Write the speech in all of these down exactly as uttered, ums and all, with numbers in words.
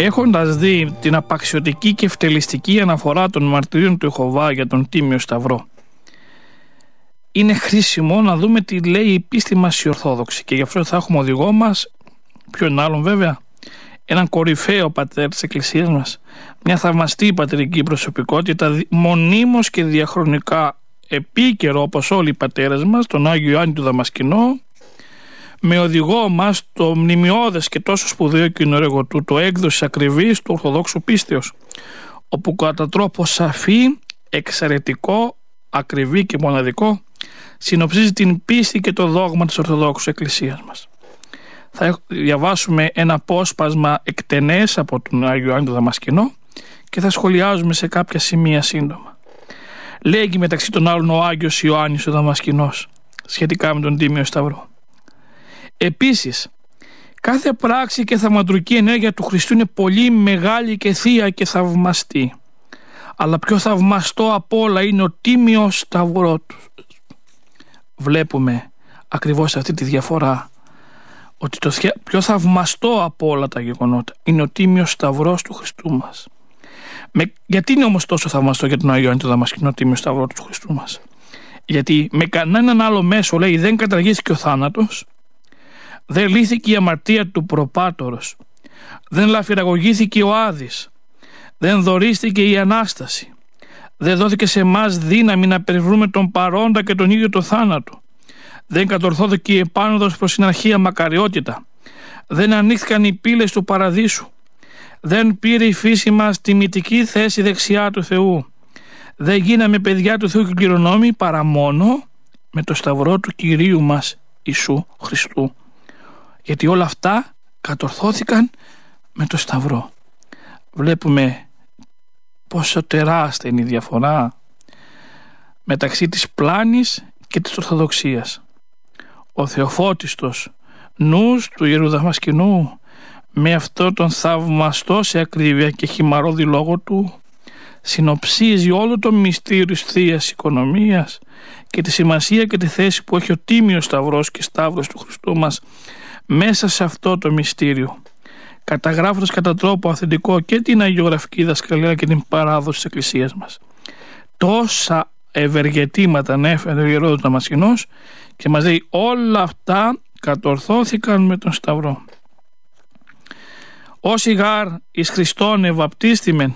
Έχοντας δει την απαξιωτική και ευτελιστική αναφορά των μαρτυρίων του Ιεχωβά για τον Τίμιο Σταυρό, είναι χρήσιμο να δούμε τι λέει η πίστη μας η Ορθόδοξη, και γι' αυτό θα έχουμε οδηγό μας, ποιον άλλον βέβαια, έναν κορυφαίο πατέρα της Εκκλησίας μας, μια θαυμαστή πατερική προσωπικότητα, μονίμως και διαχρονικά επίκαιρο όπως όλοι οι πατέρες μας, τον Άγιο Ιωάννη του Δαμασκηνό, με οδηγό μας το μνημειώδες και τόσο σπουδαίο κοινό του, το έκδοση ακριβής του Ορθοδόξου πίστεως, όπου κατά τρόπο σαφή, εξαιρετικό, ακριβή και μοναδικό συνοψίζει την πίστη και το δόγμα της Ορθοδόξου Εκκλησίας μας. Θα διαβάσουμε ένα απόσπασμα εκτενές από τον Άγιο Ιωάννη του Δαμασκηνό και θα σχολιάζουμε σε κάποια σημεία σύντομα. Λέγει μεταξύ των άλλων ο Άγιος Ιωάννης ο Δαμασκηνός σχετικά με τον Τίμιο Σταυρό. Επίσης, κάθε πράξη και θαυματουργική ενέργεια του Χριστού είναι πολύ μεγάλη και θεία και θαυμαστή. Αλλά πιο θαυμαστό από όλα είναι ο Τίμιος Σταυρό του. Βλέπουμε ακριβώς αυτή τη διαφορά, ότι το πιο θαυμαστό από όλα τα γεγονότα είναι ο Τίμιος Σταυρός του Χριστού μας. Με, γιατί είναι όμως τόσο θαυμαστό για τον Άγιο Ιωάννη του Δαμασκηνό ο Τίμιος Σταυρός του Χριστού μας? Γιατί με κανέναν άλλο μέσο, λέει, δεν καταργήθηκε ο θάνατος, δεν λύθηκε η αμαρτία του προπάτορος, δεν λαφυραγωγήθηκε ο Άδης, δεν δωρίστηκε η Ανάσταση, δεν δόθηκε σε εμάς δύναμη να περιβρούμε τον παρόντα και τον ίδιο το θάνατο, δεν κατορθώθηκε η επάνωδος προς την αρχαία μακαριότητα, δεν ανοίχθηκαν οι πύλες του παραδείσου, δεν πήρε η φύση μας τη μυτική θέση δεξιά του Θεού, δεν γίναμε παιδιά του Θεού και κληρονόμοι παρά μόνο με το σταυρό του Κυρίου μας Ιησού Χριστού. Γιατί όλα αυτά κατορθώθηκαν με το σταυρό. Βλέπουμε πόσο τεράστια είναι η διαφορά μεταξύ της πλάνης και της Ορθοδοξίας. Ο θεοφώτιστος νους του Ιερού Δαμασκηνού, με αυτό τον θαυμαστό σε ακρίβεια και χυμαρώδη λόγο του, συνοψίζει όλο το μυστήριο της Θείας Οικονομίας και τη σημασία και τη θέση που έχει ο Τίμιος Σταυρός και Σταύρος του Χριστού μας μέσα σε αυτό το μυστήριο, καταγράφοντας κατά τρόπο αυθεντικό και την αγιογραφική δασκαλία και την παράδοση της Εκκλησίας μας. Τόσα ευεργετήματα ανέφερε ο Ιερός Δαμασκηνός και μας λέει όλα αυτά κατορθώθηκαν με τον Σταυρό. Όσοι γάρ εις Χριστόν ευαπτίστημεν,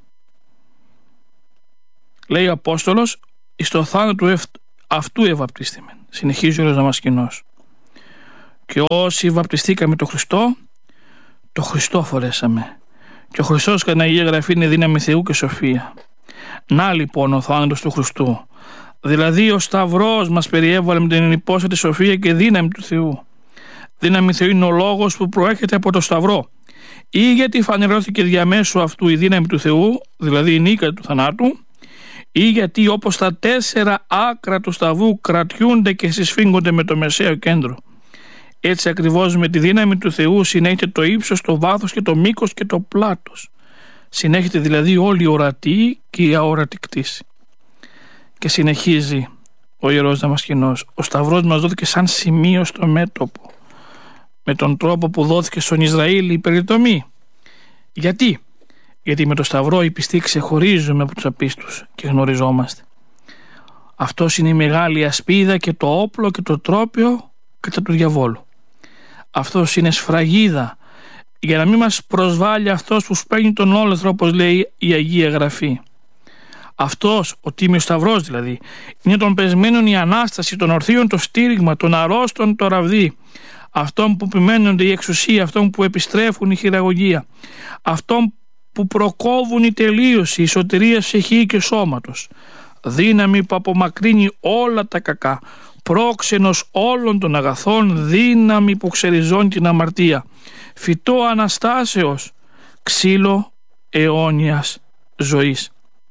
λέει ο Απόστολος, εις το θάνατο αυτού ευαπτίστημεν, συνεχίζει ο Ιερός Δαμασκηνός. Και όσοι βαπτιστήκαμε το Χριστό, το Χριστό φορέσαμε. Και ο Χριστός κατά Αγία Γραφή είναι δύναμη Θεού και σοφία. Να λοιπόν ο θάνατος του Χριστού, δηλαδή ο Σταυρός μας περιέβαλε με την ενυπόστατη σοφία και δύναμη του Θεού. Δύναμη Θεού είναι ο λόγος που προέρχεται από το Σταυρό, ή γιατί φανερώθηκε διαμέσου αυτού η δύναμη του Θεού, δηλαδή η νίκα του θανάτου, ή γιατί όπως τα τέσσερα άκρα του Σταυρού κρατιούνται και συσφίγγονται με το μεσαίο κέντρο, έτσι ακριβώς με τη δύναμη του Θεού συνέχεται το ύψος, το βάθος και το μήκος και το πλάτος. Συνέχεται δηλαδή όλη η ορατή και η αόρατη κτήση. Και συνεχίζει ο Ιερός Δαμασκηνός. Ο Σταυρός μας δόθηκε σαν σημείο στο μέτωπο, με τον τρόπο που δόθηκε στον Ισραήλ η περιτομή. Γιατί? Γιατί με το Σταυρό οι πιστοί ξεχωρίζουμε από τους απίστους και γνωριζόμαστε. Αυτός είναι η μεγάλη ασπίδα και το όπλο και το τρόπιο κατά του διαβόλου. Αυτός είναι σφραγίδα για να μην μας προσβάλλει αυτός που σπέρνει τον όλεθρο, όπως λέει η Αγία Γραφή. Αυτός, ο Τίμιος Σταυρός δηλαδή, είναι των πεσμένων η Ανάσταση, των ορθίων το στήριγμα, των αρρώστων το ραβδί, αυτών που επιμένονται η εξουσία, αυτών που επιστρέφουν η χειραγωγία, αυτών που προκόβουν η τελείωση, η σωτηρία ψυχή και σώματος, δύναμη που απομακρύνει όλα τα κακά, πρόξενος όλων των αγαθών, δύναμη που ξεριζώνει την αμαρτία, φυτό Αναστάσεως, ξύλο αιώνιας ζωής.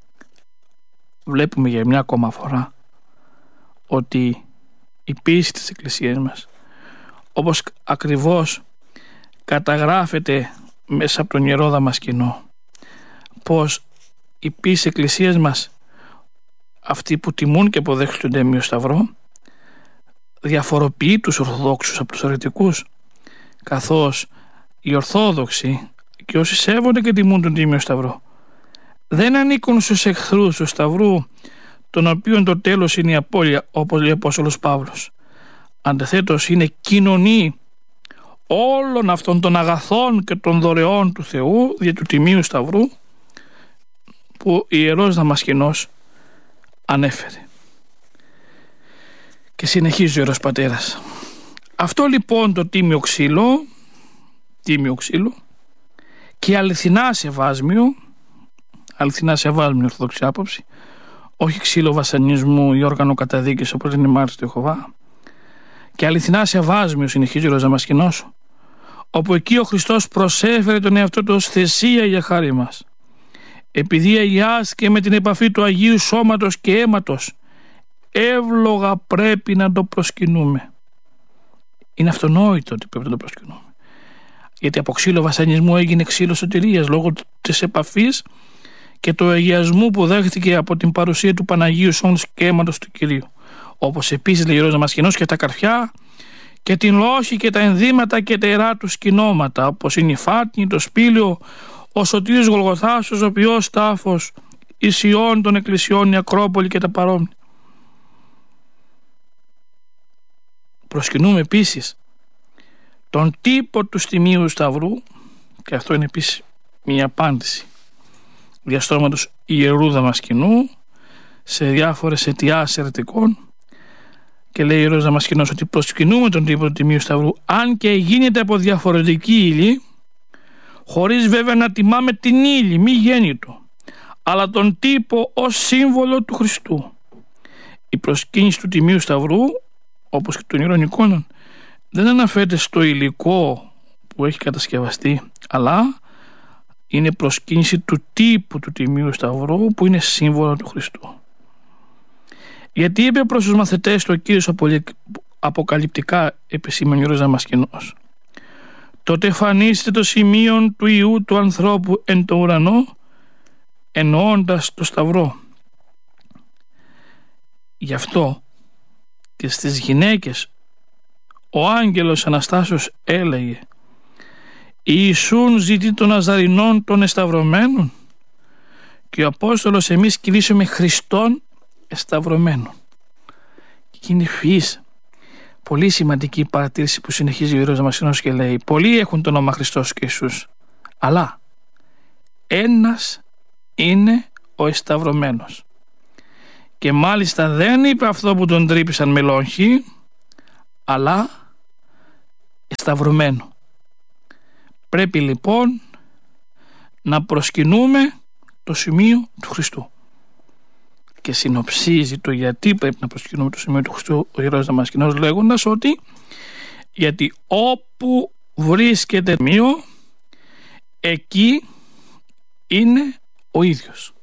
Βλέπουμε για μια ακόμα φορά ότι η πίστη της Εκκλησίας μας, όπως ακριβώς καταγράφεται μέσα από τον Ιερό Δαμασκηνό, πως η πίστη της Εκκλησίας μας, αυτοί που τιμούν και αποδέχονται τον Τίμιο Σταυρό, διαφοροποιεί τους Ορθοδόξους από τους αιρετικούς, καθώς οι Ορθόδοξοι και όσοι σέβονται και τιμούν τον Τίμιο Σταυρό δεν ανήκουν στους εχθρούς του Σταυρού, τον οποίον το τέλος είναι η απώλεια, όπως λέει ο Απόστολος Παύλος. Αντιθέτως είναι κοινωνοί όλων αυτών των αγαθών και των δωρεών του Θεού δια του Τιμίου Σταυρού που ο Ιερός Δαμασκηνός ανέφερε. Και συνεχίζει ο Ιερός Πατέρας. Αυτό λοιπόν το τίμιο ξύλο, τίμιο ξύλο και αληθινά σεβάσμιο, αληθινά σεβάσμιο ορθόδοξη άποψη, όχι ξύλο βασανισμού ή όργανο καταδίκης όπως είναι η μάρτυρα του Ιεχωβά, και αληθινά σεβάσμιο, συνεχίζει ο Ιερός Δαμασκηνός, όπου εκεί ο Χριστός προσέφερε τον εαυτό του ως θυσία για χάρη μας, επειδή αγιάστηκε με την επαφή του Αγίου Σώματος και αίματος, εύλογα πρέπει να το προσκυνούμε. Είναι αυτονόητο ότι πρέπει να το προσκυνούμε, γιατί από ξύλο βασανισμού έγινε ξύλο σωτηρίας λόγω της επαφής και του αγιασμού που δέχτηκε από την παρουσία του Παναγίου Σώματος και αίματος του Κυρίου. Όπως επίσης λέει ο Ιερός Δαμασκηνός και τα καρφιά και την λόχη και τα ενδύματα και τα ιερά του σκηνώματα, όπως είναι η φάτνη, το σπήλαιο, ο σωτήρης Γολγοθάς, ο ζωπιός τάφος, η Σιών των εκκλησιών, η Ακρόπολη και τα παρόμοια. Προσκυνούμε επίσης τον τύπο του Τιμίου Σταυρού, και αυτό είναι επίσης μια απάντηση διαστόματος Ιερού Δαμασκηνού σε διάφορες αιτιάσεις αιρετικών, και λέει ο Ιερός Δαμασκηνός ότι προσκυνούμε τον τύπο του Τιμίου Σταυρού αν και γίνεται από διαφορετική ύλη, χωρίς βέβαια να τιμάμε την ύλη, μη γέννητο, αλλά τον τύπο ως σύμβολο του Χριστού. Η προσκύνηση του Τιμίου Σταυρού, όπως και των Ιερών Εικόνων, δεν αναφέρεται στο υλικό που έχει κατασκευαστεί, αλλά είναι προσκύνηση του τύπου του Τιμίου Σταυρού που είναι σύμβολο του Χριστού. Γιατί είπε προς τους μαθητές του ο Κύριος αποκαλυπτικά, επισήμανε ο Ιερός Δαμασκηνός, τότε εμφανίστε το σημείο του Υιού του ανθρώπου εν το ουρανό, εννοώντας το Σταυρό. Γι' αυτό και στις γυναίκες ο άγγελος Αναστάσεως έλεγε, Ιησούν ζητεί των Ναζαρινών των εσταυρωμένων, και ο Απόστολος εμείς κηρύσσουμε Χριστόν εσταυρωμένων. Και είναι φυής πολύ σημαντική παρατήρηση που συνεχίζει ο Ιερός Δαμασκηνός και λέει, πολλοί έχουν το όνομα Χριστός και Ιησούς, αλλά ένας είναι ο εσταυρωμένος. Και μάλιστα δεν είπε αυτό που τον τρύπησαν με λόγχη, αλλά εσταυρωμένο. Πρέπει λοιπόν να προσκυνούμε το σημείο του Χριστού. Και συνοψίζει το γιατί πρέπει να προσκυνούμε το σημείο του Χριστού ο Ιερός Δαμασκηνός λέγοντας ότι γιατί όπου βρίσκεται σημείο, εκεί είναι ο ίδιος.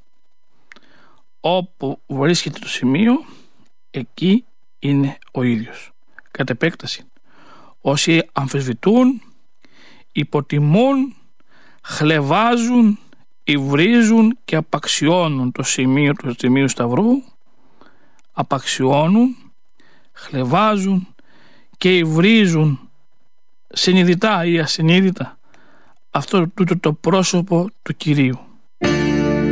Όπου βρίσκεται το σημείο, εκεί είναι ο ίδιος. Κατ' επέκταση, όσοι αμφισβητούν, υποτιμούν, χλευάζουν, υβρίζουν και απαξιώνουν το σημείο του Τιμίου Σταυρού, απαξιώνουν, χλευάζουν και υβρίζουν συνειδητά ή ασυνείδητα αυτό τούτο το πρόσωπο του Κυρίου.